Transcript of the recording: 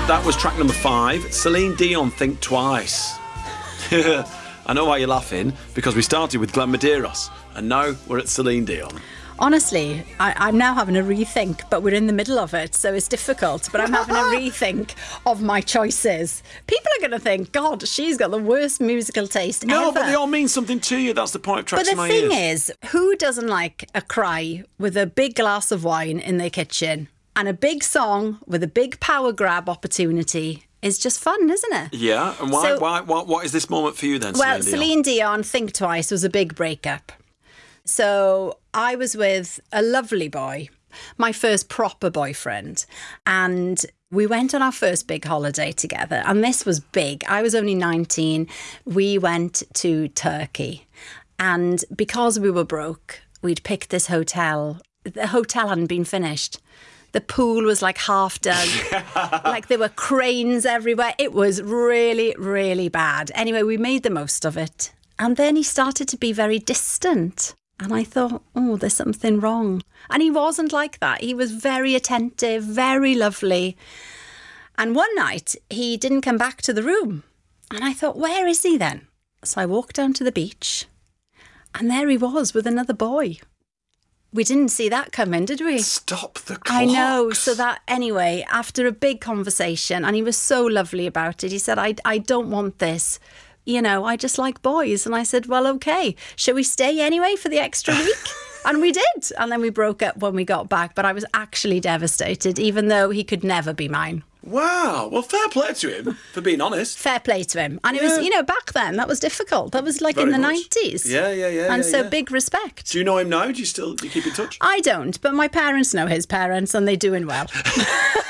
That was track number 5, Celine Dion, Think Twice. I know why you're laughing, because we started with Glenn Medeiros, and now we're at Celine Dion. Honestly, I'm now having a rethink, but we're in the middle of it, so it's difficult. But I'm having a rethink of my choices. People are going to think, God, she's got the worst musical taste ever. No, but they all mean something to you. That's the point of tracks in my ears. But the thing is, who doesn't like a cry with a big glass of wine in their kitchen? And a big song with a big power grab opportunity is just fun, isn't it? Yeah, and why? What is this moment for you then, Celine Dion? Well, Celine Dion, Think Twice, was a big breakup. So I was with a lovely boy, my first proper boyfriend, and we went on our first big holiday together. And this was big. I was only 19. We went to Turkey. And because we were broke, we'd picked this hotel. The hotel hadn't been finished. The pool was like half dug. Like there were cranes everywhere. It was really, really bad. Anyway, we made the most of it. And then he started to be very distant. And I thought, oh, there's something wrong. And he wasn't like that. He was very attentive, very lovely. And one night, he didn't come back to the room. And I thought, where is he then? So I walked down to the beach. And there he was with another boy. We didn't see that coming, did we? Stop the clocks. I know. So that, anyway, after a big conversation, and he was so lovely about it, he said, I don't want this. You know, I just like boys. And I said, well, okay, shall we stay anyway for the extra week? And we did. And then we broke up when we got back. But I was actually devastated, even though he could never be mine. Wow. Well, fair play to him, for being honest. Fair play to him. And it was, you know, back then, that was difficult. That was like Very in the much. 90s. Yeah. And so big respect. Do you know him now? Do you keep in touch? I don't, but my parents know his parents and they're doing well.